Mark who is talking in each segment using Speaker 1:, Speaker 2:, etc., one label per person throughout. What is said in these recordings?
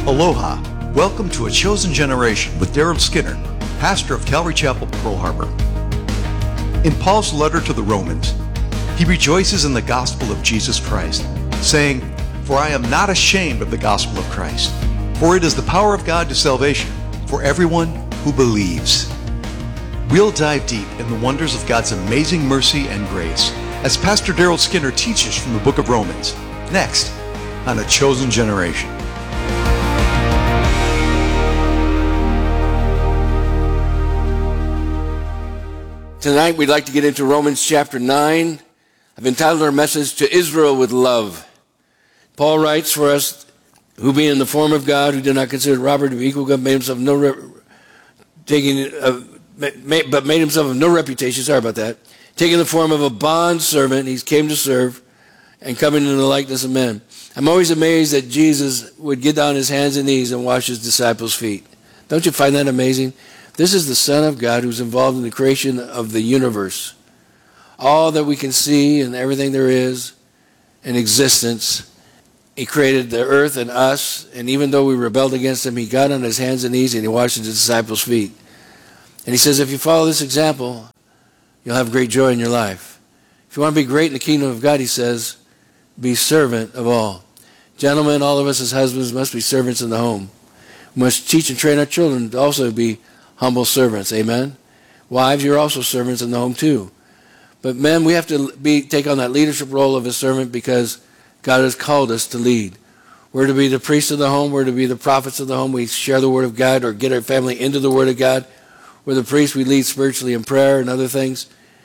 Speaker 1: Aloha. Welcome to A Chosen Generation with Daryl Skinner, pastor of Calvary Chapel, Pearl Harbor. In Paul's letter to the Romans, he rejoices in the gospel of Jesus Christ, saying, "For I am not ashamed of the gospel of Christ, for it is the power of God to salvation for everyone who believes." We'll dive deep in the wonders of God's amazing mercy and grace as Pastor Daryl Skinner teaches from the book of Romans, next on A Chosen Generation.
Speaker 2: Tonight we'd like to get into Romans chapter 9. I've entitled our message, "To Israel with Love." Paul writes for us, who being in the form of God, who did not consider robbery to be equal with God, made himself but made himself of no reputation. Sorry about that. Taking the form of a bond servant, he came to serve, and coming in the likeness of men. I'm always amazed that Jesus would get down his hands and knees and wash his disciples' feet. Don't you find that amazing? This is the Son of God who's involved in the creation of the universe. All that we can see and everything there is in existence. He created the earth and us, and even though we rebelled against him, he got on his hands and knees and he washed his disciples' feet. And he says, if you follow this example, you'll have great joy in your life. If you want to be great in the kingdom of God, he says, be servant of all. Gentlemen, all of us as husbands must be servants in the home. We must teach and train our children to also be humble servants. Amen? Wives, you're also servants in the home too. But men, we have to take on that leadership role of a servant because God has called us to lead. We're to be the priests of the home. We're to be the prophets of the home. We share the word of God or get our family into the word of God. We're the priests. We lead spiritually in prayer and other things.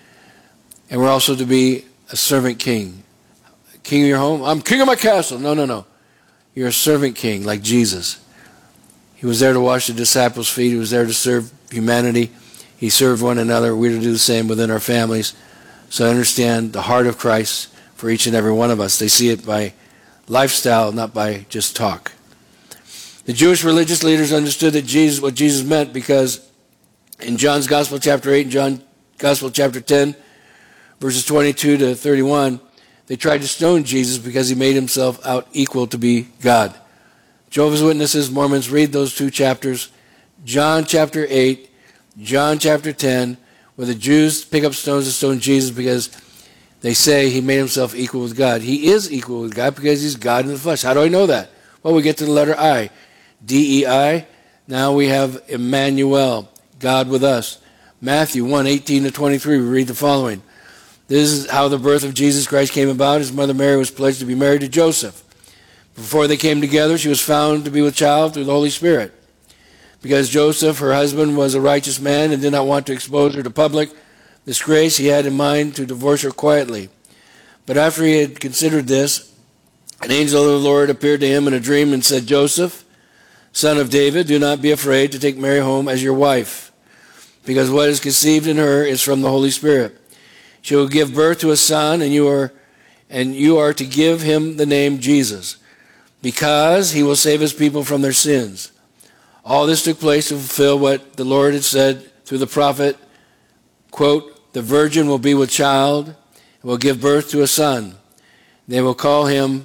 Speaker 2: And we're also to be a servant king. King of your home? I'm king of my castle. No. You're a servant king like Jesus. He was there to wash the disciples' feet. He was there to serve humanity. He served one another. We're to do the same within our families. So I understand the heart of Christ for each and every one of us. They see it by lifestyle, not by just talk. The Jewish religious leaders understood that what Jesus meant because in John's Gospel chapter 8 and John's Gospel chapter 10, verses 22 to 31, they tried to stone Jesus because he made himself out equal to be God. Jehovah's Witnesses, Mormons, read those two chapters, John chapter 8, John chapter 10, where the Jews pick up stones to stone Jesus because they say he made himself equal with God. He is equal with God because he's God in the flesh. How do I know that? Well, we get to the letter I, D-E-I. Now we have Emmanuel, God with us. Matthew 1:18 to 23, we read the following. This is how the birth of Jesus Christ came about. His mother Mary was pledged to be married to Joseph. Before they came together, she was found to be with child through the Holy Spirit. Because Joseph, her husband, was a righteous man and did not want to expose her to public disgrace, he had in mind to divorce her quietly. But after he had considered this, an angel of the Lord appeared to him in a dream and said, Joseph, son of David, do not be afraid to take Mary home as your wife, because what is conceived in her is from the Holy Spirit. She will give birth to a son, and you are to give him the name Jesus, because he will save his people from their sins. All this took place to fulfill what the Lord had said through the prophet, quote, the virgin will be with child and will give birth to a son. They will call him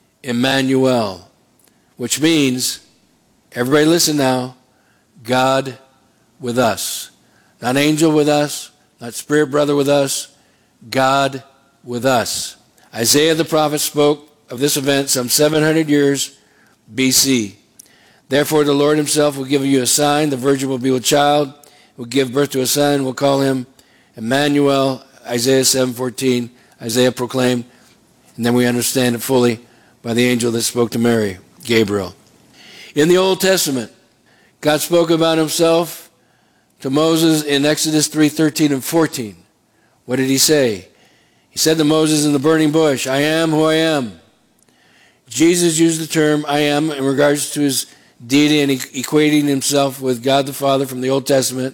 Speaker 2: Emmanuel, which means, everybody listen now, God with us. Not angel with us, not spirit brother with us, God with us. Isaiah the prophet spoke of this event some 700 years BC. Therefore the Lord himself will give you a sign. The virgin will be with child, will give birth to a son, will call him Emmanuel, Isaiah 7:14, Isaiah proclaimed, and then we understand it fully by the angel that spoke to Mary, Gabriel. In the Old Testament, God spoke about himself to Moses in Exodus 3:13 and 14. What did he say? He said to Moses in the burning bush, I am who I am. Jesus used the term I am in regards to his deity and equating himself with God the Father from the Old Testament.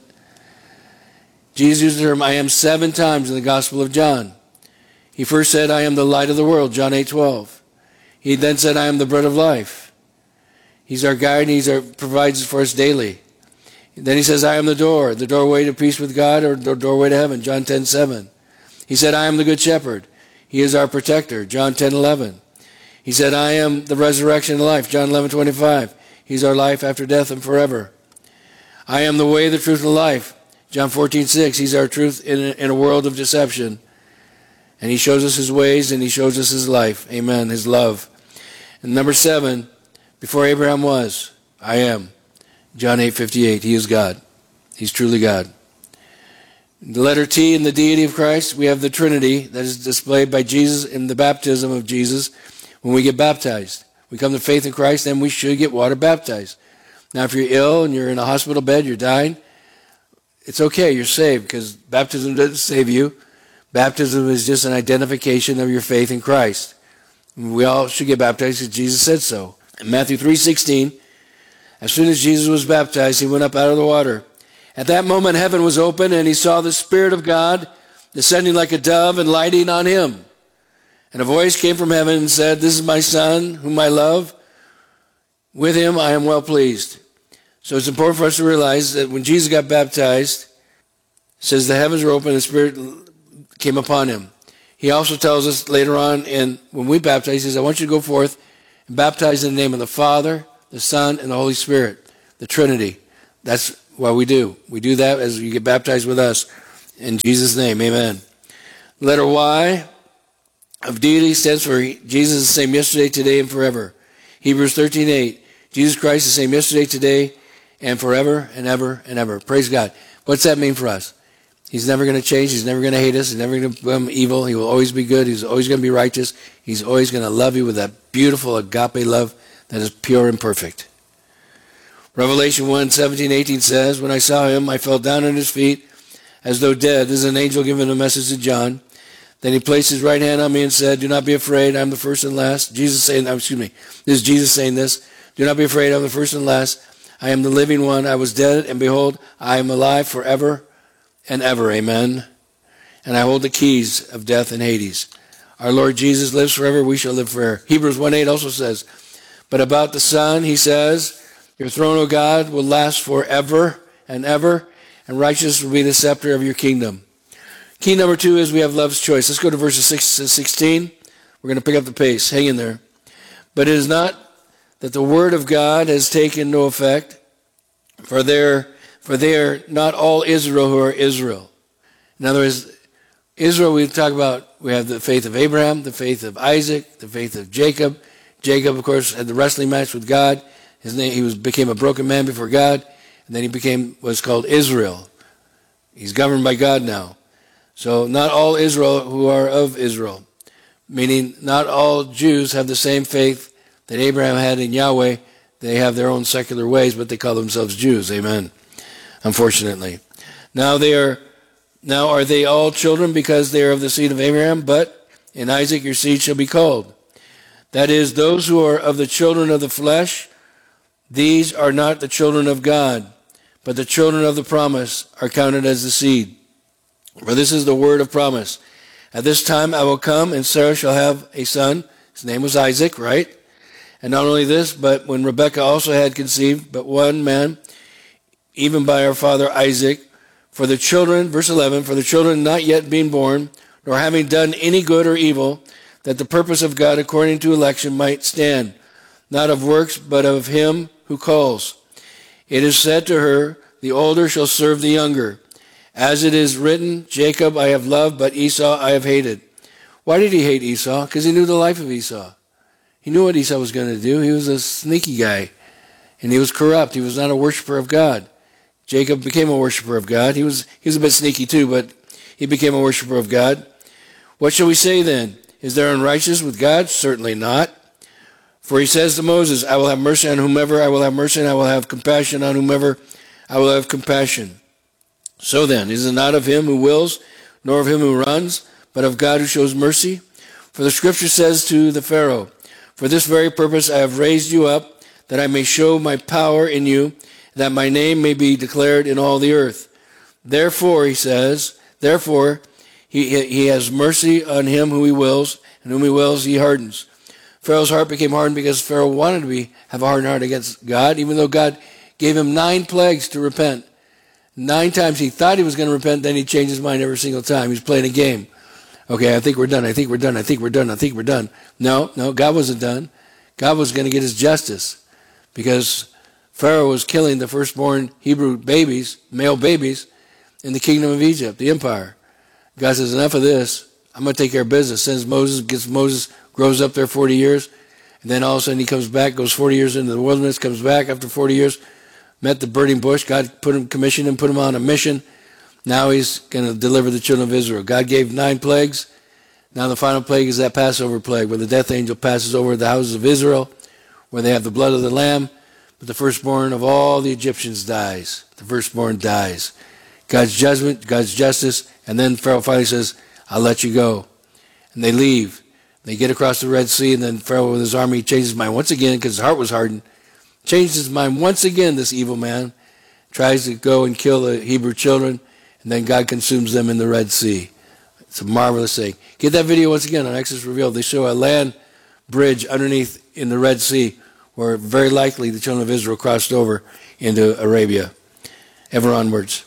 Speaker 2: Jesus used the term I am 7 times in the Gospel of John. He first said, I am the light of the world, John 8:12. He then said, I am the bread of life. He's our guide and he provides for us daily. Then he says, I am the doorway to peace with God, or the doorway to heaven, John 10:7. He said, I am the good shepherd. He is our protector, John 10:11. He said, I am the resurrection and life, John 11:25. He's our life after death and forever. I am the way, the truth, and the life. John 14:6. He's our truth in a world of deception. And he shows us his ways and he shows us his life. Amen. His love. And number 7, before Abraham was, I am. John 8:58. He is God. He's truly God. The letter T in the deity of Christ, we have the Trinity that is displayed by Jesus in the baptism of Jesus when we get baptized. We come to faith in Christ, then we should get water baptized. Now, if you're ill and you're in a hospital bed, you're dying, it's okay, you're saved, because baptism doesn't save you. Baptism is just an identification of your faith in Christ. We all should get baptized because Jesus said so. In Matthew 3:16, as soon as Jesus was baptized, he went up out of the water. At that moment, heaven was open, and he saw the Spirit of God descending like a dove and lighting on him. And a voice came from heaven and said, "This is my Son, whom I love. With him I am well pleased." So it's important for us to realize that when Jesus got baptized, it says the heavens were open and the Spirit came upon him. He also tells us later on, and when we baptize, he says, "I want you to go forth and baptize in the name of the Father, the Son, and the Holy Spirit," the Trinity. That's what we do. We do that as you get baptized with us. In Jesus' name, amen. Letter Y of deity stands for Jesus is the same yesterday, today, and forever. Hebrews 13:8. Jesus Christ is the same yesterday, today, and forever, and ever, and ever. Praise God. What's that mean for us? He's never going to change. He's never going to hate us. He's never going to become evil. He will always be good. He's always going to be righteous. He's always going to love you with that beautiful agape love that is pure and perfect. Revelation 1:17-18 says, "When I saw him, I fell down at his feet as though dead." This is an angel giving a message to John. Then he placed his right hand on me and said, "Do not be afraid. I am the first and last." This is Jesus saying this. "Do not be afraid. I am the first and last. I am the living one. I was dead, and behold, I am alive forever and ever." Amen. "And I hold the keys of death and Hades." Our Lord Jesus lives forever. We shall live forever. Hebrews 1:8 also says, "But about the Son, he says, your throne, O God, will last forever and ever, and righteousness will be the scepter of your kingdom." Key number 2 is we have love's choice. Let's go to verses 6 to 16. We're going to pick up the pace. Hang in there. "But it is not that the word of God has taken no effect, for they are not all Israel who are Israel." In other words, Israel, we talk about, we have the faith of Abraham, the faith of Isaac, the faith of Jacob. Jacob, of course, had the wrestling match with God. Became a broken man before God, and then he became what's called Israel. He's governed by God now. So not all Israel who are of Israel, meaning not all Jews have the same faith that Abraham had in Yahweh. They have their own secular ways, but they call themselves Jews. Amen. Unfortunately. Now are they all children because they are of the seed of Abraham? But in Isaac your seed shall be called. That is, those who are of the children of the flesh, these are not the children of God, but the children of the promise are counted as the seed. For this is the word of promise. At this time I will come, and Sarah shall have a son. His name was Isaac, right? And not only this, but when Rebekah also had conceived but one man, even by our father Isaac, for the children, verse 11, for the children not yet being born, nor having done any good or evil, that the purpose of God according to election might stand, not of works, but of him who calls. It is said to her, the older shall serve the younger. As it is written, Jacob I have loved, but Esau I have hated. Why did he hate Esau? Because he knew the life of Esau. He knew what Esau was going to do. He was a sneaky guy, and he was corrupt. He was not a worshiper of God. Jacob became a worshiper of God. He was a bit sneaky too, but he became a worshiper of God. What shall we say then? Is there unrighteousness with God? Certainly not. For he says to Moses, I will have mercy on whomever I will have mercy, and I will have compassion on whomever I will have compassion. So then, is it not of him who wills, nor of him who runs, but of God who shows mercy? For the scripture says to the Pharaoh, for this very purpose I have raised you up, that I may show my power in you, that my name may be declared in all the earth. Therefore, he says, he has mercy on him who he wills, and whom he wills he hardens. Pharaoh's heart became hardened because Pharaoh wanted to have a hardened heart against God, even though God gave him 9 plagues to repent. 9 times he thought he was going to repent, then he changed his mind every single time. He was playing a game. Okay, I think we're done. I think we're done. I think we're done. I think we're done. No, God wasn't done. God was going to get his justice because Pharaoh was killing the firstborn Hebrew babies, male babies, in the kingdom of Egypt, the empire. God says, enough of this. I'm going to take care of business. Sends Moses, gets Moses, grows up there 40 years, and then all of a sudden he comes back, goes 40 years into the wilderness, comes back after 40 years, met the burning bush. God commissioned him, put him on a mission. Now he's going to deliver the children of Israel. God gave 9 plagues. Now the final plague is that Passover plague, where the death angel passes over the houses of Israel, where they have the blood of the lamb, but the firstborn of all the Egyptians dies. The firstborn dies. God's judgment, God's justice, and then Pharaoh finally says, I'll let you go. And they leave. They get across the Red Sea, and then Pharaoh with his army changes his mind once again, because his heart was hardened. Changed his mind once again, this evil man. Tries to go and kill the Hebrew children, and then God consumes them in the Red Sea. It's a marvelous thing. Get that video once again on Exodus Revealed. They show a land bridge underneath in the Red Sea, where very likely the children of Israel crossed over into Arabia, ever onwards.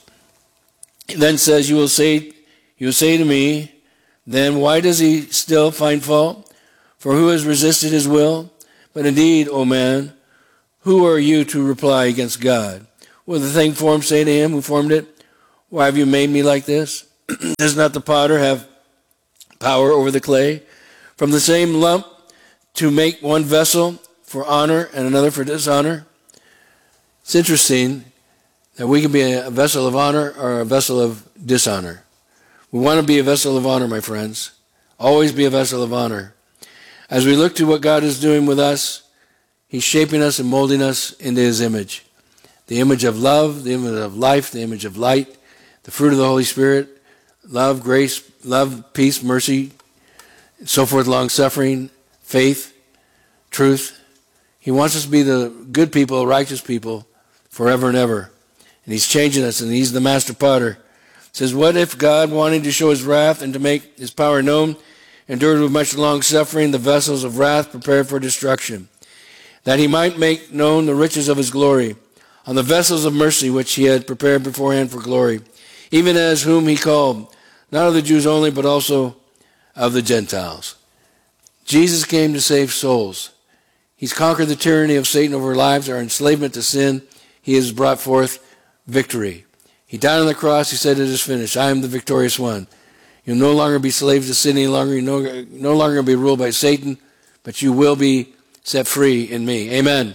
Speaker 2: It then says, you will say to me, then why does he still find fault? For who has resisted his will? But indeed, O man, who are you to reply against God? Will the thing formed say to him who formed it, why have you made me like this? Does not the potter have power over the clay? From the same lump to make one vessel for honor and another for dishonor? It's interesting that we can be a vessel of honor or a vessel of dishonor. We want to be a vessel of honor, my friends. Always be a vessel of honor. As we look to what God is doing with us, he's shaping us and molding us into his image. The image of love, the image of life, the image of light, the fruit of the Holy Spirit, love, grace, love, peace, mercy, so forth, long-suffering, faith, truth. He wants us to be the good people, righteous people, forever and ever. And he's changing us, and he's the master potter. It says, what if God, wanting to show his wrath and to make his power known, endured with much long-suffering the vessels of wrath prepared for destruction, that he might make known the riches of his glory on the vessels of mercy which he had prepared beforehand for glory, even as whom he called, not of the Jews only, but also of the Gentiles. Jesus came to save souls. He's conquered the tyranny of Satan over our lives, our enslavement to sin. He has brought forth victory. He died on the cross. He said, it is finished. I am the victorious one. You'll no longer be slaves to sin any longer. You're no longer be ruled by Satan, but you will be set free in me. Amen.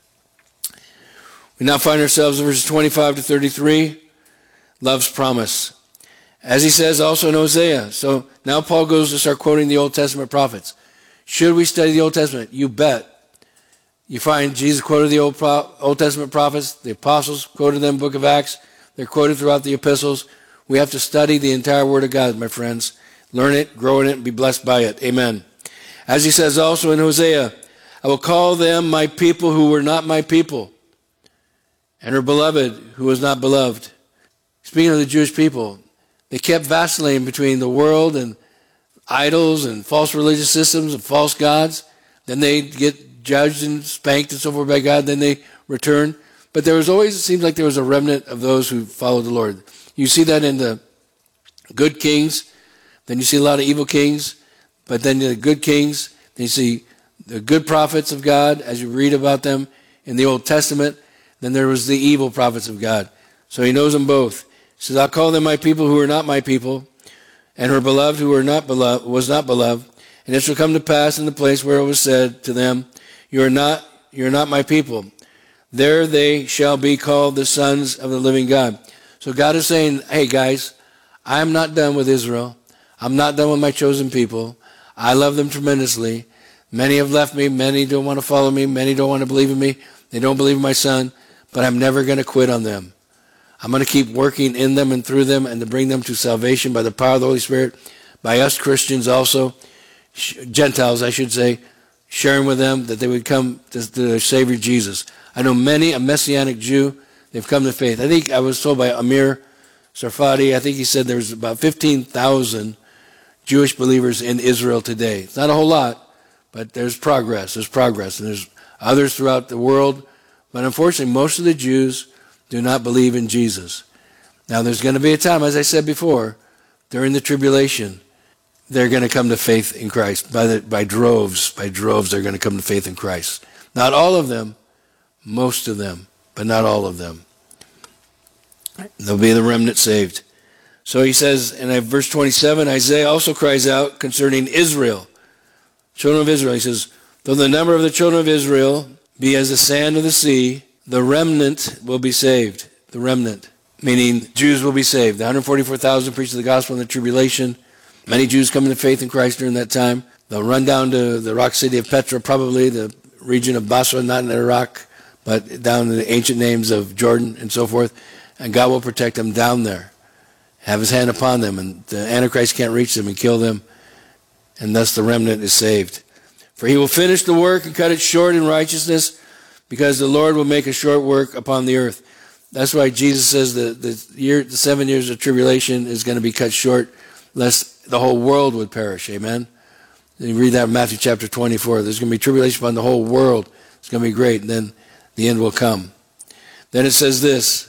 Speaker 2: We now find ourselves in verses 25 to 33, love's promise. As he says also in Hosea. So now Paul goes to start quoting the Old Testament prophets. Should we study the Old Testament? You bet. You find Jesus quoted the Old Testament prophets, the apostles quoted them in the book of Acts. They're quoted throughout the epistles. We have to study the entire Word of God, my friends. Learn it, grow in it, and be blessed by it. Amen. As he says also in Hosea, I will call them my people who were not my people, and her beloved who was not beloved. Speaking of the Jewish people, they kept vacillating between the world and idols and false religious systems and false gods. Then they get judged and spanked and so forth by God. Then they return. But there was always, it seems like there was a remnant of those who followed the Lord. You see that in the good kings. Then you see a lot of evil kings. But then the good kings, then you see the good prophets of God as you read about them in the Old Testament. Then there was the evil prophets of God. So he knows them both. He says, I'll call them my people who are not my people, and her beloved who was not beloved. And it shall come to pass in the place where it was said to them, you are not my people. There they shall be called the sons of the living God. So God is saying, hey guys, I'm not done with Israel. I'm not done with my chosen people. I love them tremendously. Many have left me. Many don't want to follow me. Many don't want to believe in me. They don't believe in my son. But I'm never going to quit on them. I'm going to keep working in them and through them and to bring them to salvation by the power of the Holy Spirit, by us Christians also, Gentiles I should say, sharing with them that they would come to the Savior Jesus. I know many, a Messianic Jew, they've come to faith. I think I was told by Amir Sarfati, I think he said there's about 15,000 Jewish believers in Israel today. It's not a whole lot, but there's progress. And there's others throughout the world. But unfortunately, most of the Jews do not believe in Jesus. Now, there's going to be a time, as I said before, during the tribulation, they're going to come to faith in Christ. By droves, they're going to come to faith in Christ. Not all of them, most of them. but not all of them. There'll be the remnant saved. So he says in verse 27, Isaiah also cries out concerning Israel, children of Israel. He says, though the number of the children of Israel be as the sand of the sea, the remnant will be saved. The remnant, meaning Jews will be saved. The 144,000 preach the gospel in the tribulation. Many Jews come to faith in Christ during that time. They'll run down to the rock city of Petra, probably the region of Basra, not in Iraq, but down in the ancient names of Jordan and so forth. And God will protect them down there, have his hand upon them, and the Antichrist can't reach them and kill them, and thus the remnant is saved. For he will finish the work and cut it short in righteousness, because the Lord will make a short work upon the earth. That's why Jesus says that the 7 years of tribulation is going to be cut short, lest the whole world would perish. Amen? And you read that in Matthew chapter 24. There's going to be tribulation upon the whole world. It's going to be great, and then the end will come. Then it says this,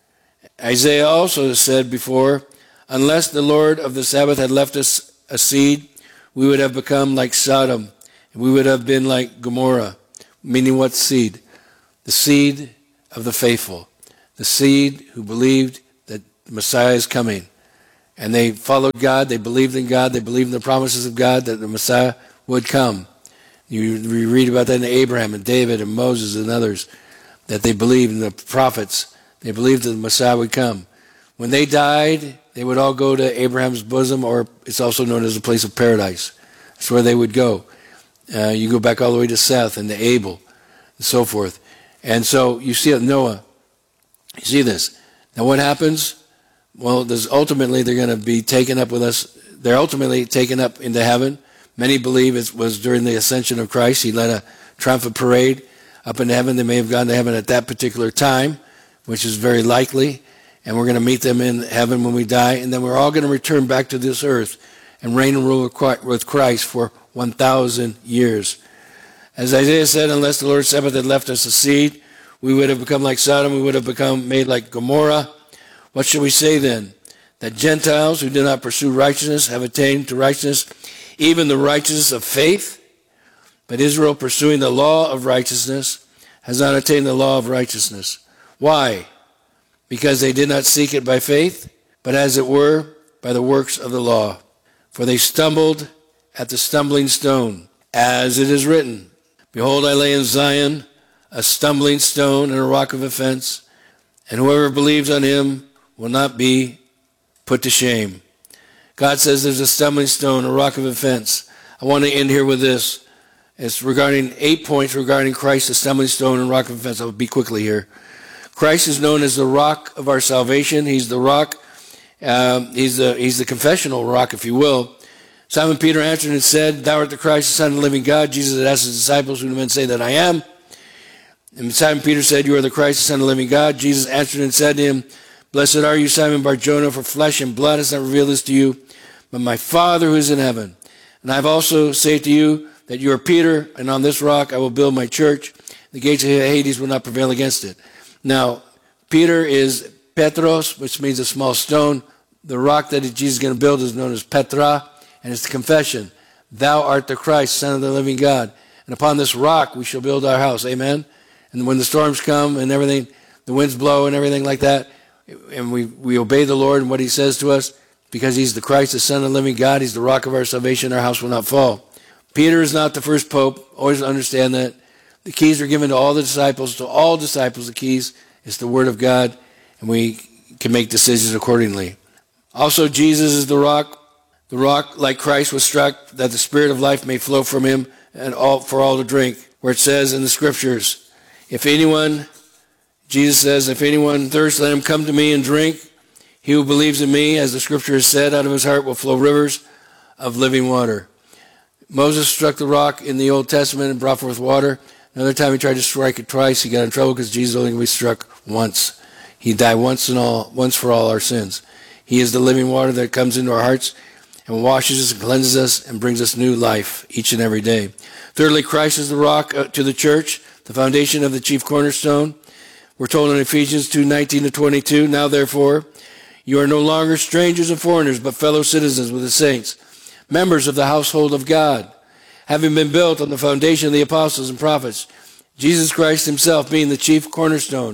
Speaker 2: Isaiah also said before, unless the Lord of the Sabbath had left us a seed, we would have become like Sodom, and we would have been like Gomorrah. Meaning what seed? The seed of the faithful. The seed who believed that the Messiah is coming. And they followed God, they believed in God, they believed in the promises of God that the Messiah would come. You read about that in Abraham and David and Moses and others, that they believed in the prophets. They believed that the Messiah would come. When they died, they would all go to Abraham's bosom, or it's also known as the place of paradise. That's where they would go. You go back all the way to Seth and to Abel and so forth. And so you see Noah. You see this. Now what happens? Well, ultimately they're going to be taken up with us. They're ultimately taken up into heaven. Many believe it was during the ascension of Christ. He led a triumphant parade up into heaven. They may have gone to heaven at that particular time, which is very likely. And we're going to meet them in heaven when we die. And then we're all going to return back to this earth and reign and rule with Christ for 1,000 years. As Isaiah said, unless the Lord's Sabbath had left us a seed, we would have become like Sodom. We would have become made like Gomorrah. What shall we say then? That Gentiles who do not pursue righteousness have attained to righteousness, even the righteousness of faith? But Israel, pursuing the law of righteousness, has not attained the law of righteousness. Why? Because they did not seek it by faith, but as it were, by the works of the law. For they stumbled at the stumbling stone, as it is written, behold, I lay in Zion a stumbling stone and a rock of offense, and whoever believes on him will not be put to shame. God says there's a stumbling stone, a rock of offense. I want to end here with this. It's regarding 8 points regarding Christ, the stumbling stone and rock of offense. I'll be quickly here. Christ is known as the rock of our salvation. He's the rock. He's the confessional rock, if you will. Simon Peter answered and said, thou art the Christ, the Son of the living God. Jesus had asked his disciples, who do men say that I am? And Simon Peter said, you are the Christ, the Son of the living God. Jesus answered and said to him, blessed are you, Simon Bar-Jonah, for flesh and blood has not revealed this to you, but my Father who is in heaven. And I have also said to you that you are Peter, and on this rock I will build my church. The gates of Hades will not prevail against it. Now, Peter is Petros, which means a small stone. The rock that Jesus is going to build is known as Petra, and it's the confession. Thou art the Christ, Son of the living God. And upon this rock we shall build our house. Amen? And when the storms come and everything, the winds blow and everything like that, and we obey the Lord and what he says to us, because he's the Christ, the Son of the living God, he's the rock of our salvation, our house will not fall. Peter is not the first pope. Always understand that. The keys are given to all the disciples. To all disciples, the keys is the Word of God, and we can make decisions accordingly. Also, Jesus is the rock. The rock, like Christ, was struck that the Spirit of life may flow from him and for all to drink. Where it says in the Scriptures, Jesus says, if anyone thirsts, let him come to me and drink. He who believes in me, as the Scripture has said, out of his heart will flow rivers of living water. Moses struck the rock in the Old Testament and brought forth water. Another time he tried to strike it twice. He got in trouble because Jesus only was struck once. He died once for all our sins. He is the living water that comes into our hearts and washes us and cleanses us and brings us new life each and every day. Thirdly, Christ is the rock to the church, the foundation of the chief cornerstone. We're told in Ephesians 2:19-22, now therefore, you are no longer strangers and foreigners, but fellow citizens with the saints, members of the household of God, having been built on the foundation of the apostles and prophets, Jesus Christ himself being the chief cornerstone,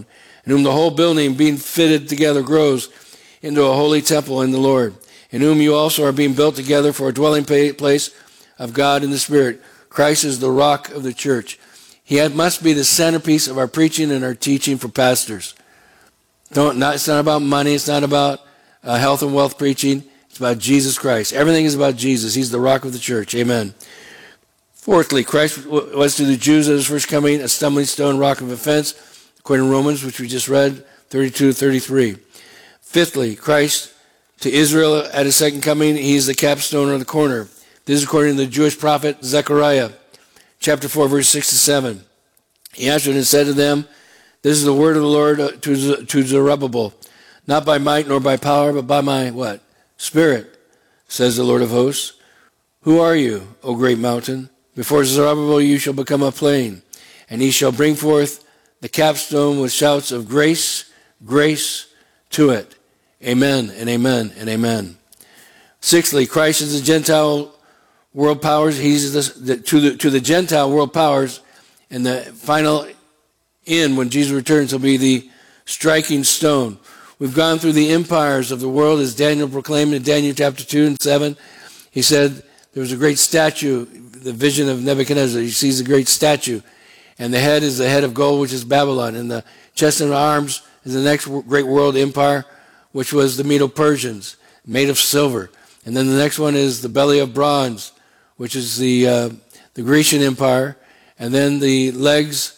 Speaker 2: in whom the whole building being fitted together grows into a holy temple in the Lord, in whom you also are being built together for a dwelling place of God in the Spirit. Christ is the rock of the church. He must be the centerpiece of our preaching and our teaching for pastors. It's not about money. It's not about health and wealth preaching. It's about Jesus Christ. Everything is about Jesus. He's the rock of the church. Amen. Fourthly, Christ was to the Jews at his first coming a stumbling stone, rock of offense, according to Romans, which we just read, 32-33. Fifthly, Christ to Israel at his second coming, he is the capstone or the corner. This is according to the Jewish prophet Zechariah, chapter 4, verse 6-7. He answered and said to them, this is the word of the Lord to Zerubbabel, not by might nor by power, but by my, what? Spirit, says the Lord of hosts. Who are you, O great mountain? Before Zerubbabel you shall become a plain, and he shall bring forth the capstone with shouts of grace, grace to it. Amen and amen and amen. Sixthly, Christ is the Gentile world powers. He's to the Gentile world powers, and the final end when Jesus returns will be the striking stone. We've gone through the empires of the world as Daniel proclaimed in Daniel chapter 2 and 7. He said there was a great statue, the vision of Nebuchadnezzar. He sees a great statue, and the head is the head of gold, which is Babylon, and the chest and arms is the next great world empire, which was the Medo-Persians, made of silver. And then the next one is the belly of bronze, which is the Grecian empire, and then the legs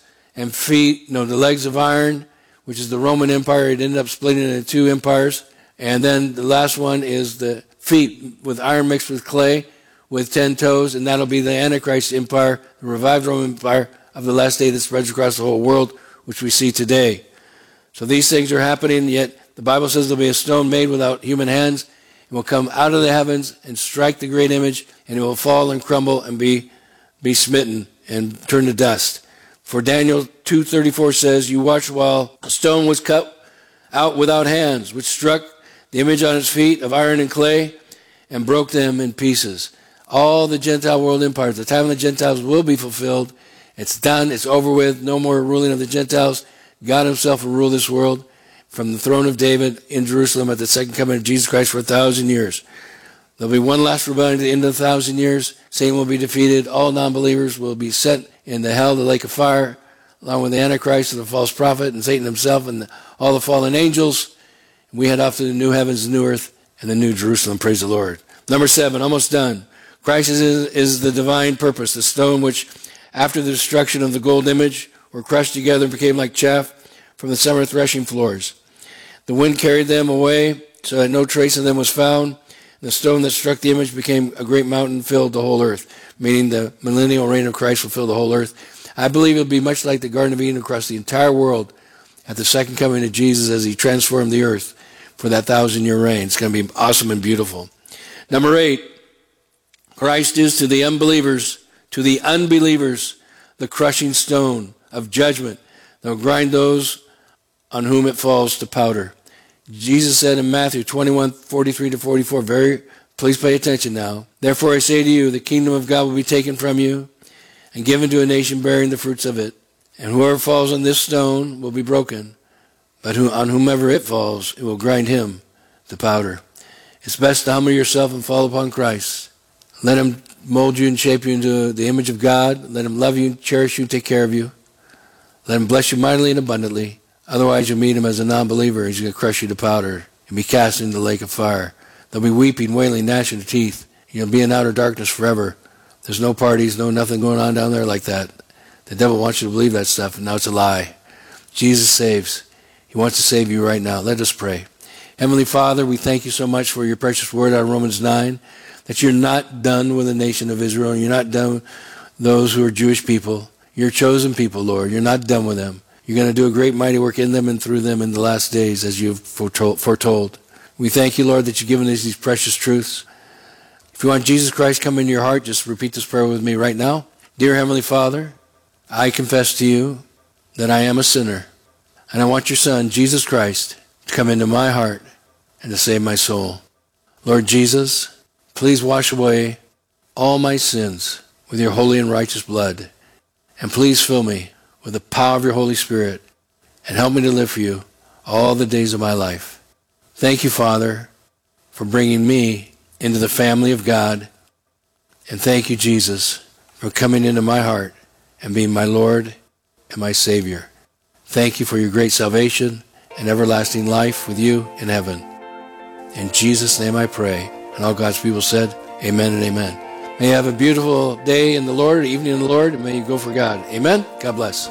Speaker 2: of iron, which is the Roman Empire. It ended up splitting into two empires. And then the last one is the feet with iron mixed with clay with 10 toes, and that'll be the Antichrist Empire, the revived Roman Empire of the last day that spreads across the whole world, which we see today. So these things are happening, yet the Bible says there'll be a stone made without human hands, and will come out of the heavens and strike the great image, and it will fall and crumble and be smitten and turn to dust. For Daniel 2:34 says, you watched while a stone was cut out without hands, which struck the image on its feet of iron and clay and broke them in pieces. All the Gentile world empires, the time of the Gentiles will be fulfilled. It's done. It's over with. No more ruling of the Gentiles. God himself will rule this world from the throne of David in Jerusalem at the second coming of Jesus Christ for 1,000 years. There'll be one last rebellion at the end of 1,000 years. Satan will be defeated. All non-believers will be sent into hell, the lake of fire, along with the Antichrist and the false prophet and Satan himself and all the fallen angels. We head off to the new heavens, the new earth, and the new Jerusalem. Praise the Lord. Number 7, almost done. Christ is the divine purpose, the stone which, after the destruction of the gold image, were crushed together and became like chaff from the summer threshing floors. The wind carried them away so that no trace of them was found. The stone that struck the image became a great mountain, filled the whole earth, meaning the millennial reign of Christ will fill the whole earth. I believe it will be much like the Garden of Eden across the entire world at the second coming of Jesus as he transformed the earth for that 1,000-year reign. It's going to be awesome and beautiful. Number 8, Christ is to the unbelievers, the crushing stone of judgment that will grind those on whom it falls to powder. Jesus said in Matthew 21:43-44, please pay attention now. Therefore I say to you, the kingdom of God will be taken from you and given to a nation bearing the fruits of it. And whoever falls on this stone will be broken, but on whomever it falls, it will grind him to powder. It's best to humble yourself and fall upon Christ. Let him mold you and shape you into the image of God. Let him love you, cherish you, take care of you. Let him bless you mightily and abundantly. Otherwise, you'll meet him as a non-believer. He's going to crush you to powder and be cast into the lake of fire. There'll be weeping, wailing, gnashing of teeth. You'll be in outer darkness forever. There's no parties, nothing going on down there like that. The devil wants you to believe that stuff, and now it's a lie. Jesus saves. He wants to save you right now. Let us pray. Heavenly Father, we thank you so much for your precious word out of Romans 9, that you're not done with the nation of Israel, and you're not done with those who are Jewish people. You're chosen people, Lord. You're not done with them. You're going to do a great mighty work in them and through them in the last days, as you've foretold. We thank you, Lord, that you've given us these precious truths. If you want Jesus Christ come into your heart, just repeat this prayer with me right now. Dear Heavenly Father, I confess to you that I am a sinner, and I want your Son, Jesus Christ, to come into my heart and to save my soul. Lord Jesus, please wash away all my sins with your holy and righteous blood, and please fill me with the power of your Holy Spirit and help me to live for you all the days of my life. Thank you, Father, for bringing me into the family of God. And thank you, Jesus, for coming into my heart and being my Lord and my Savior. Thank you for your great salvation and everlasting life with you in heaven. In Jesus' name I pray. And all God's people said, amen and amen. May you have a beautiful day in the Lord, evening in the Lord, and may you go for God. Amen. God bless.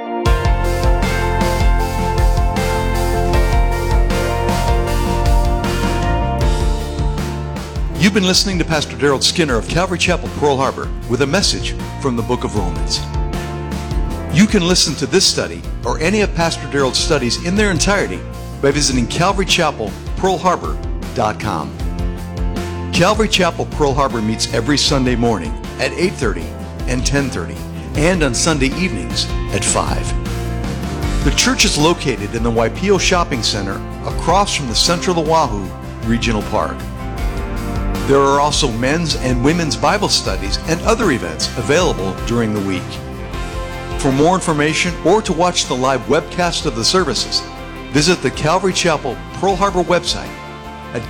Speaker 1: You've been listening to Pastor Daryl Skinner of Calvary Chapel, Pearl Harbor, with a message from the book of Romans. You can listen to this study or any of Pastor Daryl's studies in their entirety by visiting CalvaryChapelPearlHarbor.com. Calvary Chapel Pearl Harbor meets every Sunday morning at 8:30 and 10:30, and on Sunday evenings at 5. The church is located in the Waipio Shopping Center across from the Central Oahu Regional Park. There are also men's and women's Bible studies and other events available during the week. For more information or to watch the live webcast of the services, visit the Calvary Chapel Pearl Harbor website at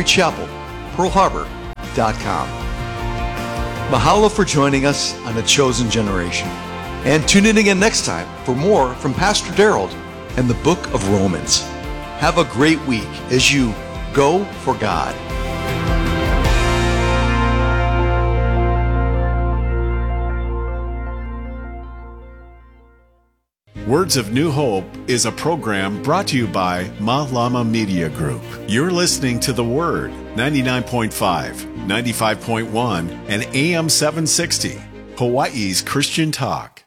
Speaker 1: CalvaryChapelPearlHarbor.com. Mahalo for joining us on A Chosen Generation. And tune in again next time for more from Pastor Daryl and the book of Romans. Have a great week as you go for God.
Speaker 3: Words of New Hope is a program brought to you by Mahlama Media Group. You're listening to The Word, 99.5, 95.1, and AM 760, Hawaii's Christian Talk.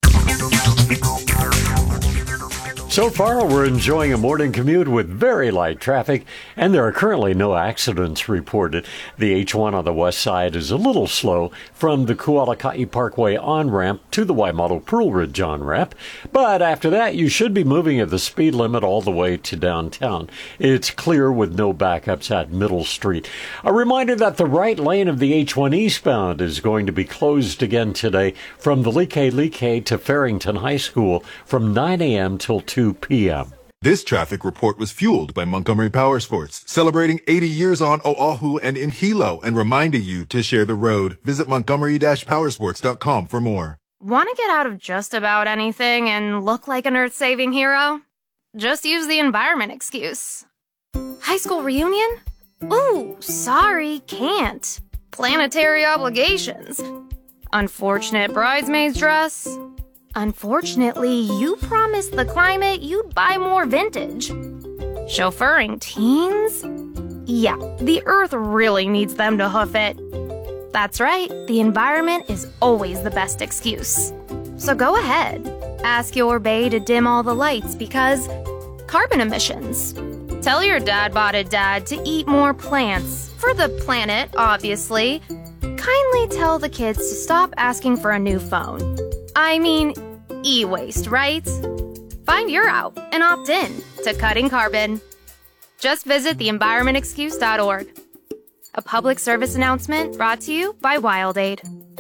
Speaker 4: So far, we're enjoying a morning commute with very light traffic, and there are currently no accidents reported. The H1 on the west side is a little slow from the Kualaka'i Parkway on-ramp to the Waimalu Pearl Ridge on-ramp, but after that, you should be moving at the speed limit all the way to downtown. It's clear with no backups at Middle Street. A reminder that the right lane of the H1 eastbound is going to be closed again today from the Like to Farrington High School from 9 a.m. till 2 p.m.
Speaker 5: This traffic report was fueled by Montgomery Power Sports, celebrating 80 years on Oahu and in Hilo and reminding you to share the road. Visit Montgomery-Powersports.com for more.
Speaker 6: Want to get out of just about anything and look like an earth-saving hero? Just use the environment excuse. High school reunion? Ooh, sorry, can't. Planetary obligations. Unfortunate bridesmaid's dress. Unfortunately, you promised the climate you'd buy more vintage. Chauffeuring teens? Yeah, the earth really needs them to hoof it. That's right, the environment is always the best excuse. So go ahead, ask your bae to dim all the lights because carbon emissions. Tell your dad-botted dad to eat more plants, for the planet, obviously. Kindly tell the kids to stop asking for a new phone. I mean, e-waste, right? Find your out and opt in to cutting carbon. Just visit theenvironmentexcuse.org. A public service announcement brought to you by WildAid.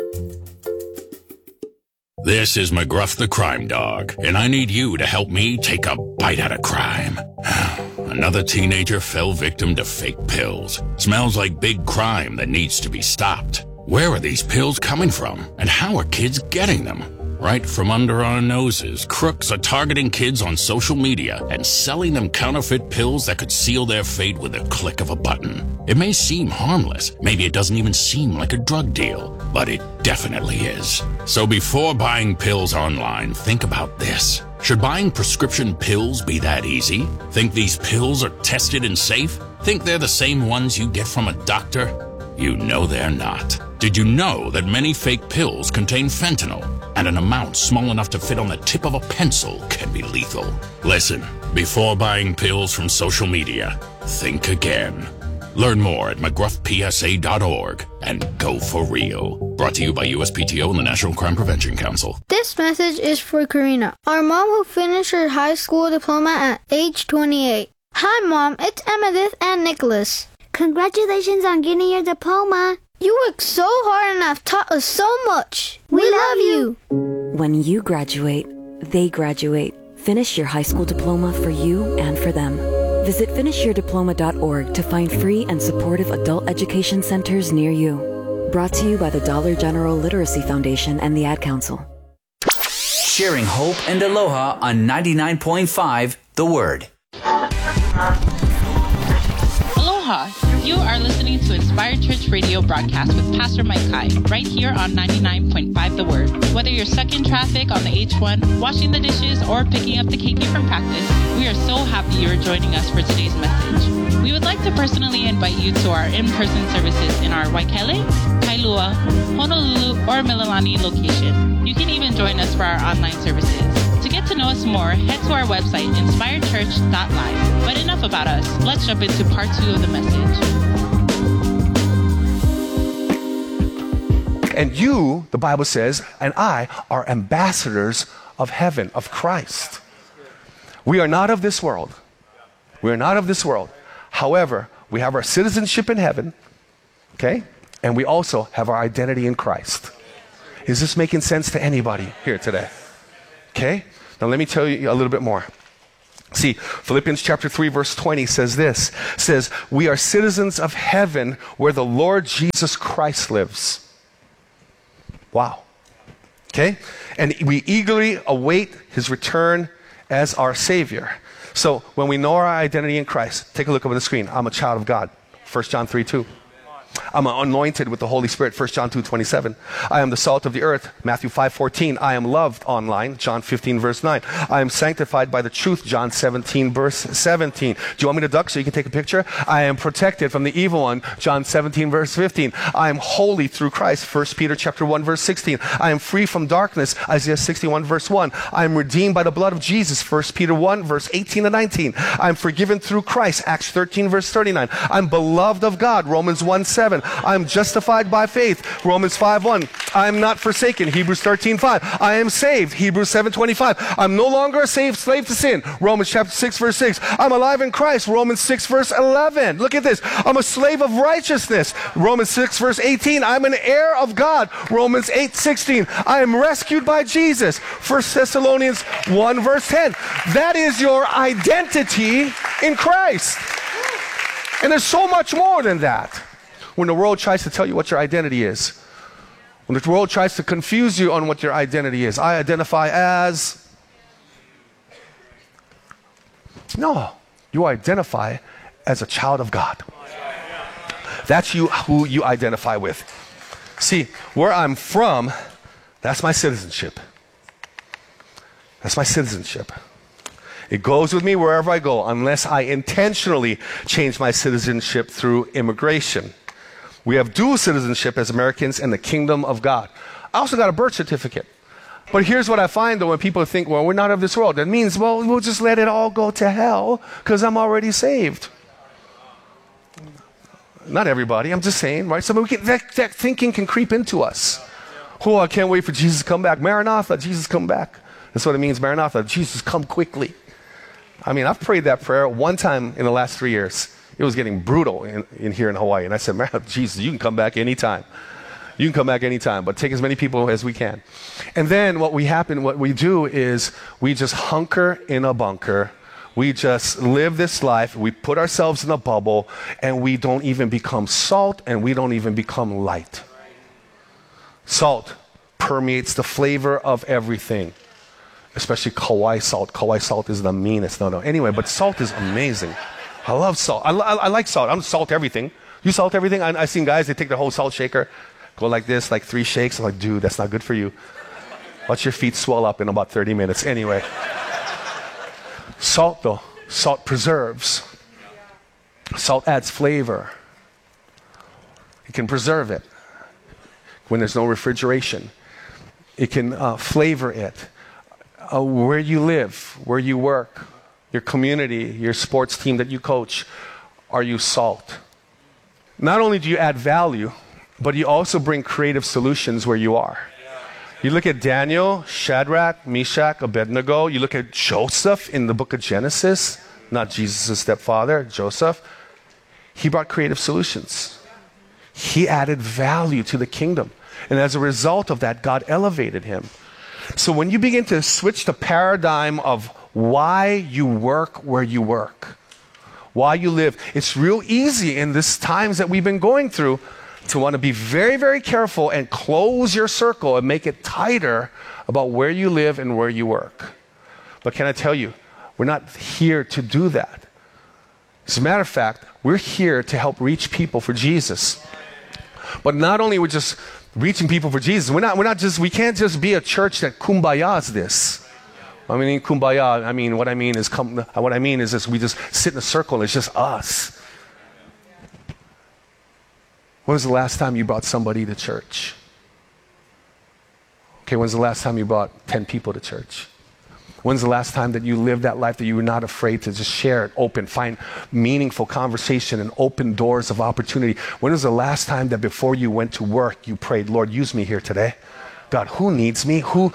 Speaker 7: This is McGruff the Crime Dog, and I need you to help me take a bite out of crime. Another teenager fell victim to fake pills. Smells like big crime that needs to be stopped. Where are these pills coming from, and how are kids getting them? Right from under our noses, crooks are targeting kids on social media and selling them counterfeit pills that could seal their fate with a click of a button. It may seem harmless, maybe it doesn't even seem like a drug deal, but it definitely is. So before buying pills online, think about this. Should buying prescription pills be that easy? Think these pills are tested and safe? Think they're the same ones you get from a doctor? You know they're not. Did you know that many fake pills contain fentanyl, and an amount small enough to fit on the tip of a pencil can be lethal? Listen, before buying pills from social media, think again. Learn more at McGruffPSA.org and go for real. Brought to you by USPTO and the National Crime Prevention Council.
Speaker 8: This message is for Karina, our mom who finished her high school diploma at age 28. Hi, Mom. It's Emmettith and Nicholas.
Speaker 9: Congratulations on getting your diploma.
Speaker 8: You worked so hard and have taught us so much. We love you.
Speaker 10: When you graduate, they graduate. Finish your high school diploma for you and for them. Visit finishyourdiploma.org to find free and supportive adult education centers near you. Brought to you by the Dollar General Literacy Foundation and the Ad Council.
Speaker 11: Sharing hope and aloha on 99.5 The Word.
Speaker 12: Aloha! You are listening to Inspired Church Radio broadcast with Pastor Mike Kai, right here on 99.5 The Word. Whether you're stuck in traffic on the H1, washing the dishes, or picking up the KK from practice, we are so happy you're joining us for today's message. We would like to personally invite you to our in-person services in our Waikele, Kailua, Honolulu, or Mililani location. You can even join us for our online services. To get to know us more, head to our website, inspiredchurch.live. But enough about us. Let's jump into part 2 of the message.
Speaker 13: And you, the Bible says, and I are ambassadors of heaven, of Christ. We are not of this world. We are not of this world. However, we have our citizenship in heaven, okay? And we also have our identity in Christ. Is this making sense to anybody here today? Okay? Now let me tell you a little bit more. See, Philippians chapter 3 verse 20 says this, says, we are citizens of heaven where the Lord Jesus Christ lives. Wow. Okay? And we eagerly await his return as our Savior. So when we know our identity in Christ, take a look over the screen. I'm a child of God. 1 John 3:2. I'm anointed with the Holy Spirit, 1 John 2:27. I am the salt of the earth, Matthew 5:14. I am loved online, John 15 verse 9. I am sanctified by the truth, John 17 verse 17. Do you want me to duck so you can take a picture? I am protected from the evil one, John 17 verse 15. I am holy through Christ, 1 Peter chapter 1 verse 16. I am free from darkness, Isaiah 61 verse 1. I am redeemed by the blood of Jesus, 1 Peter 1 verse 18 and 19. I am forgiven through Christ, Acts 13 verse 39. I'm beloved of God, Romans 1:7. I'm justified by faith, Romans 5:1. I'm not forsaken, Hebrews 13:5. I am saved, Hebrews 7:25. I'm no longer a slave to sin, Romans chapter 6 verse 6. I'm alive in Christ, Romans 6 verse 11. Look at this. I'm a slave of righteousness, Romans 6 verse 18. I'm an heir of God, Romans 8:16. I am rescued by Jesus, 1 Thessalonians 1 verse 10. That is your identity in Christ. And there's so much more than that. When the world tries to tell you what your identity is, when the world tries to confuse you on what your identity is, I identify as... No, you identify as a child of God. That's who you identify with. See, where I'm from, that's my citizenship. That's my citizenship. It goes with me wherever I go, unless I intentionally change my citizenship through immigration. We have dual citizenship as Americans in the kingdom of God. I also got a birth certificate. But here's what I find, though, when people think, well, we're not of this world. That means, well, we'll just let it all go to hell because I'm already saved. Not everybody, I'm just saying, right? So that thinking can creep into us. Oh, I can't wait for Jesus to come back. Maranatha, Jesus come back. That's what it means, Maranatha. Jesus, come quickly. I mean, I've prayed that prayer one time in the last 3 years. It was getting brutal in here in Hawaii. And I said, man, Jesus, you can come back anytime. You can come back anytime, but take as many people as we can. And then what we do is we just hunker in a bunker. We just live this life. We put ourselves in a bubble, and we don't even become salt, and we don't even become light. Salt permeates the flavor of everything, especially Kauai salt. Kauai salt is the meanest. No. Anyway, but salt is amazing. I love salt. I like salt. I don't salt everything. You salt everything? I've seen guys, they take their whole salt shaker, go like this, like 3 shakes. I'm like, dude, that's not good for you. Watch your feet swell up in about 30 minutes. Anyway. Salt, though. Salt preserves. Salt adds flavor. It can preserve it when there's no refrigeration. It can flavor it. Where you live, where you work, your community, your sports team that you coach, are you salt? Not only do you add value, but you also bring creative solutions where you are. You look at Daniel, Shadrach, Meshach, Abednego. You look at Joseph in the book of Genesis, not Jesus' stepfather, Joseph. He brought creative solutions. He added value to the kingdom. And as a result of that, God elevated him. So when you begin to switch the paradigm of why you work where you work, why you live. It's real easy in these times that we've been going through to want to be very, very careful and close your circle and make it tighter about where you live and where you work. But can I tell you, we're not here to do that. As a matter of fact, we're here to help reach people for Jesus. But not only we're just reaching people for Jesus, we can't just be a church that kumbayas this. I mean, kumbaya, what I mean is this, we just sit in a circle and it's just us. When was the last time you brought somebody to church? Okay, when's the last time you brought 10 people to church? When's the last time that you lived that life that you were not afraid to just share it, open, find meaningful conversation and open doors of opportunity? When was the last time that before you went to work, you prayed, Lord, use me here today? God, who needs me? Who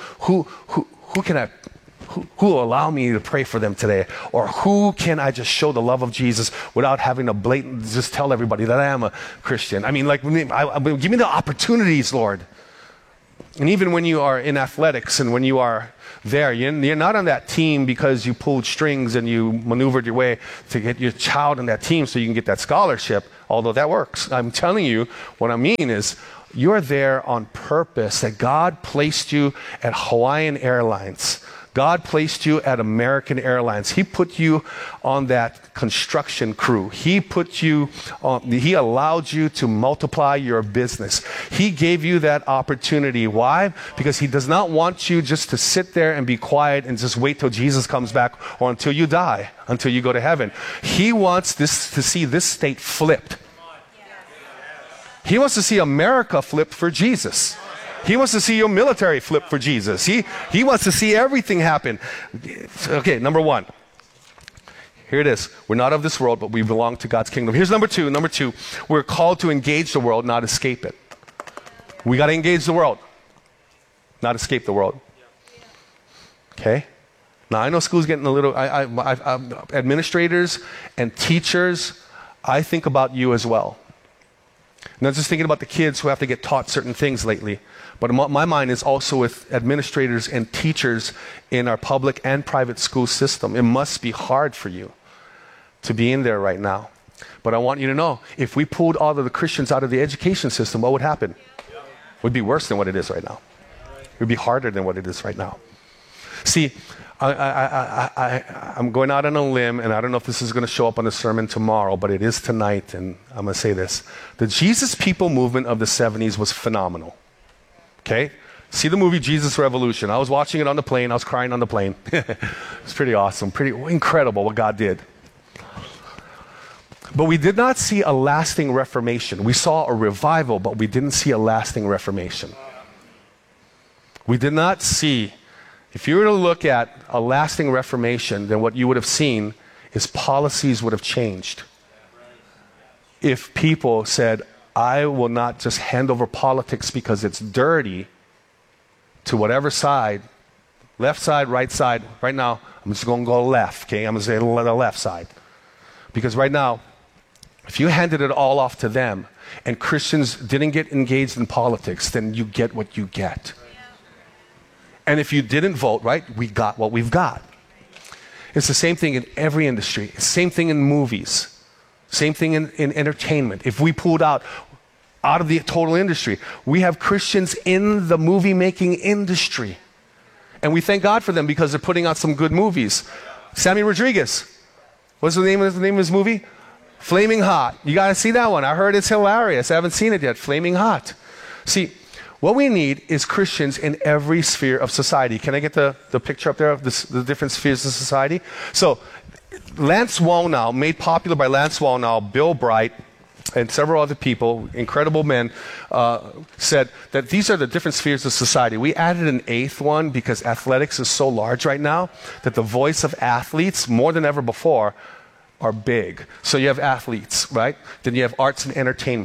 Speaker 13: will allow me to pray for them today? Or who can I just show the love of Jesus without having to blatant just tell everybody that I am a Christian? Give me the opportunities, Lord. And even when you are in athletics and when you are there, you're not on that team because you pulled strings and you maneuvered your way to get your child on that team so you can get that scholarship, although that works. I'm telling you, what I mean is you're there on purpose, that God placed you at Hawaiian Airlines. God placed you at American Airlines. He put you on that construction crew. He allowed you to multiply your business. He gave you that opportunity. Why? Because he does not want you just to sit there and be quiet and just wait till Jesus comes back or until you die, until you go to heaven. He wants to see this state flipped. He wants to see America flip for Jesus. He wants to see your military flip for Jesus. He wants to see everything happen. Okay, number one. Here it is. We're not of this world, but we belong to God's kingdom. Here's number two. Number two, we're called to engage the world, not escape it. We got to engage the world, not escape the world. Okay? Now, I know school's getting a little... administrators and teachers, I think about you as well. Not just thinking about the kids who have to get taught certain things lately, but my mind is also with administrators and teachers in our public and private school system. It must be hard for you to be in there right now. But I want you to know, if we pulled all of the Christians out of the education system, what would happen? It would be worse than what it is right now. It would be harder than what it is right now. See, I'm going out on a limb, and I don't know if this is going to show up on the sermon tomorrow, but it is tonight, and I'm going to say this. The Jesus People movement of the 70s was phenomenal. Okay? See the movie Jesus Revolution. I was watching it on the plane. I was crying on the plane. It's pretty awesome, pretty incredible what God did. But we did not see a lasting reformation. We saw a revival, but we didn't see a lasting reformation. We did not see... If you were to look at a lasting reformation, then what you would have seen is policies would have changed. If people said, I will not just hand over politics because it's dirty to whatever side, left side, right side. Right now, I'm just going to go left, okay? I'm going to say the left side. Because right now, if you handed it all off to them and Christians didn't get engaged in politics, then you get what you get. And if you didn't vote, right, we got what we've got. It's the same thing in every industry. Same thing in movies. Same thing in entertainment. If we pulled out of the total industry, we have Christians in the movie-making industry. And we thank God for them because they're putting out some good movies. Sammy Rodriguez. What's the name of his movie? Flaming Hot. You got to see that one. I heard it's hilarious. I haven't seen it yet. Flaming Hot. See, what we need is Christians in every sphere of society. Can I get the picture up there of the different spheres of society? So, Lance Wallnau, made popular by Lance Wallnau, Bill Bright, and several other people, incredible men, said that these are the different spheres of society. We added an eighth one because athletics is so large right now that the voice of athletes, more than ever before, are big. So you have athletes, right? Then you have arts and entertainment.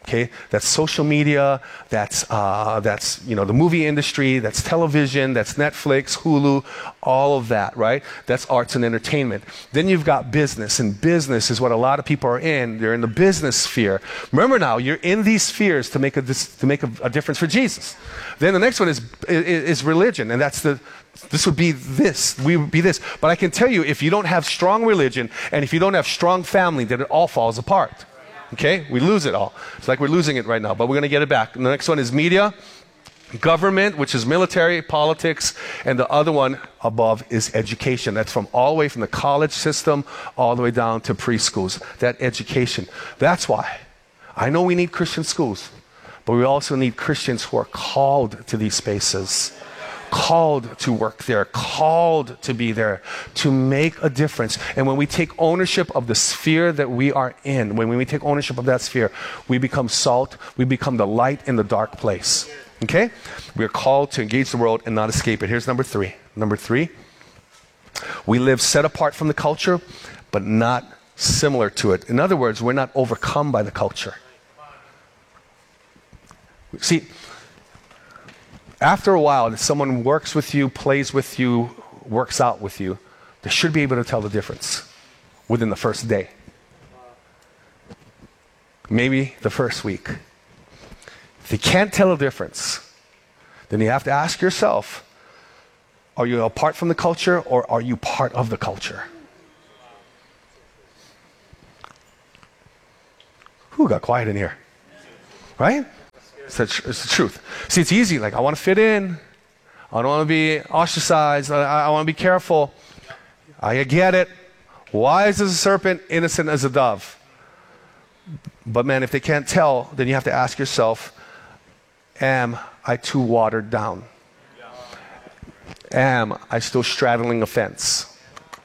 Speaker 13: Okay, that's social media, that's the movie industry, that's television, that's Netflix, Hulu, all of that, right? That's arts and entertainment. Then you've got business, and business is what a lot of people are in. They're in the business sphere. Remember now, you're in these spheres to make a difference for Jesus. Then the next one is religion, and this would be this. We would be this. But I can tell you, if you don't have strong religion and if you don't have strong family, then it all falls apart. Okay? We lose it all. It's like we're losing it right now, but we're going to get it back. And the next one is media, government, which is military, politics, and the other one above is education. That's from all the way from the college system all the way down to preschools. That education. That's why I know we need Christian schools, but we also need Christians who are called to these spaces. Called to work there, called to be there, to make a difference. And when we take ownership of the sphere that we are in, when we take ownership of that sphere, we become salt, we become the light in the dark place. Okay? We are called to engage the world and not escape it. Here's number 3. Number 3, we live set apart from the culture, but not similar to it. In other words, we're not overcome by the culture. See, after a while, if someone works with you, plays with you, works out with you, they should be able to tell the difference within the first day. Maybe the first week. If you can't tell a difference, then you have to ask yourself, are you apart from the culture or are you part of the culture? Who got quiet in here? Right? It's the truth. See, it's easy. Like, I want to fit in. I don't want to be ostracized. I want to be careful. I get it. Wise as a serpent, innocent as a dove. But man, if they can't tell, then you have to ask yourself, am I too watered down? Am I still straddling a fence?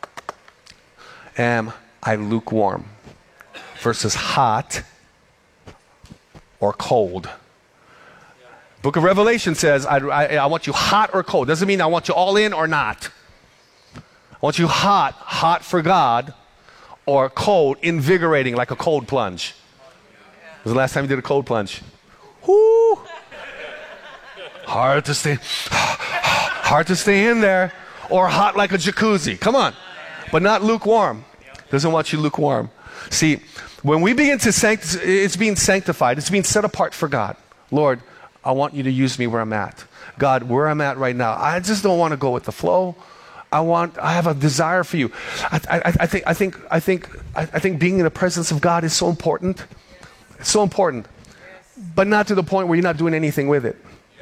Speaker 13: Am I lukewarm versus hot or cold? Book of Revelation says, I want you hot or cold. Doesn't mean I want you all in or not. I want you hot for God, or cold, invigorating, like a cold plunge. When was the last time you did a cold plunge? Whoo! Hard to stay in there. Or hot like a jacuzzi. Come on. But not lukewarm. Doesn't want you lukewarm. See, when we begin to it's being sanctified. It's being set apart for God. Lord, I want you to use me where I'm at. God, where I'm at right now, I just don't want to go with the flow. I have a desire for you. I think being in the presence of God is so important. It's so important. But not to the point where you're not doing anything with it.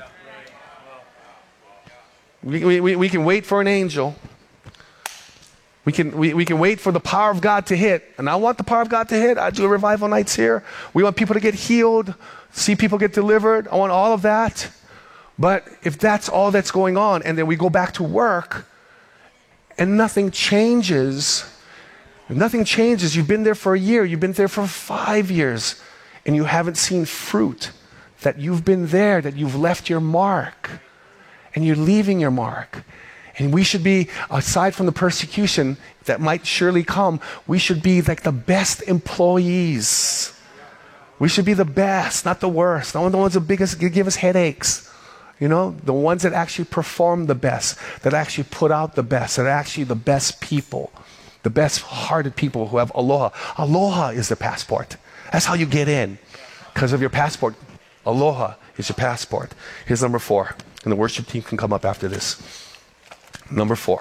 Speaker 13: We can wait for an angel. We can wait for the power of God to hit. And I want the power of God to hit. I do revival nights here. We want people to get healed, see people get delivered. I want all of that. But if that's all that's going on, and then we go back to work, and nothing changes, you've been there for a year, you've been there for 5 years, and you haven't seen fruit, that you've been there, that you've left your mark, and you're leaving your mark. And we should be, aside from the persecution that might surely come, we should be like the best employees. We should be the best, not the worst. Not the ones that give us headaches. You know, the ones that actually perform the best, that actually put out the best, that are actually the best people, the best hearted people who have aloha. Aloha is the passport. That's how you get in. Because of your passport. Aloha is your passport. Here's number 4. And the worship team can come up after this. Number 4.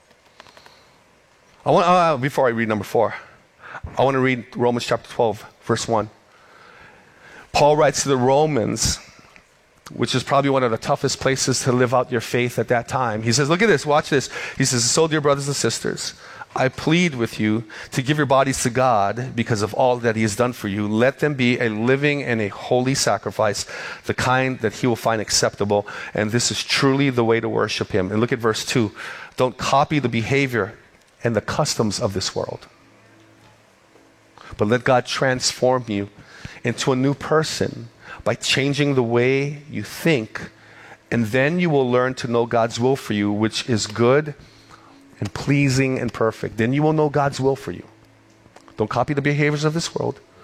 Speaker 13: Before I read number 4, I want to read Romans chapter 12, verse 1. Paul writes to the Romans, which is probably one of the toughest places to live out your faith at that time. He says, look at this, watch this. He says, so dear brothers and sisters, I plead with you to give your bodies to God because of all that he has done for you. Let them be a living and a holy sacrifice, the kind that he will find acceptable. And this is truly the way to worship him. And look at verse 2. Don't copy the behavior and the customs of this world, but let God transform you into a new person by changing the way you think. And then you will learn to know God's will for you, which is good and pleasing and perfect. Then you will know God's will for you. Don't copy the behaviors of this world,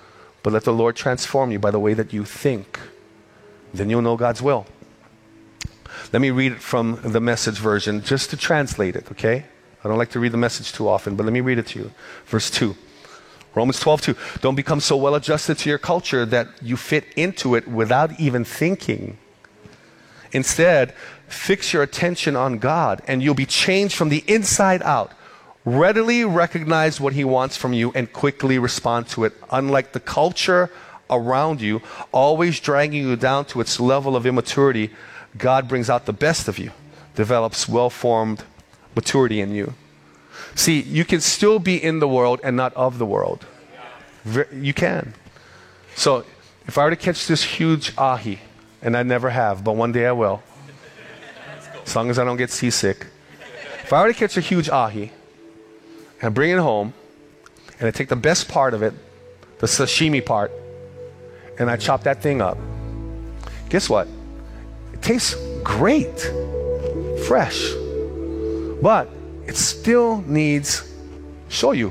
Speaker 13: but let the Lord transform you by the way that you think. Then you'll know God's will. Let me read it from the Message version just to translate it, okay? I don't like to read the Message too often, but let me read it to you. Verse 2. Romans 12:2. Don't become so well adjusted to your culture that you fit into it without even thinking. Instead, fix your attention on God and you'll be changed from the inside out. Readily recognize what He wants from you and quickly respond to it. Unlike the culture around you, always dragging you down to its level of immaturity, God brings out the best of you, develops well-formed maturity in you. See, you can still be in the world and not of the world. You can. So, if I were to catch this huge ahi, and I never have, but one day I will, as long as I don't get seasick. If I were to catch a huge ahi, and I bring it home, and I take the best part of it, the sashimi part, and I chop that thing up, guess what? It tastes great, fresh, but it still needs shoyu.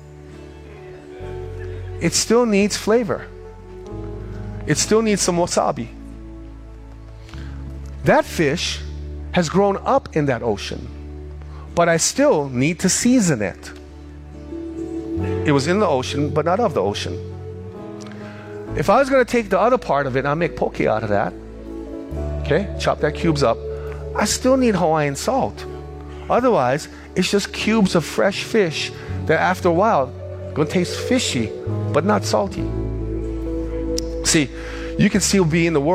Speaker 13: It still needs flavor. It still needs some wasabi. That fish has grown up in that ocean, but I still need to season it. It was in the ocean, but not of the ocean. If I was going to take the other part of it and I make poke out of that, okay, chop that cubes up, I still need Hawaiian salt. Otherwise, it's just cubes of fresh fish that after a while going to taste fishy, but not salty. See, you can still be in the world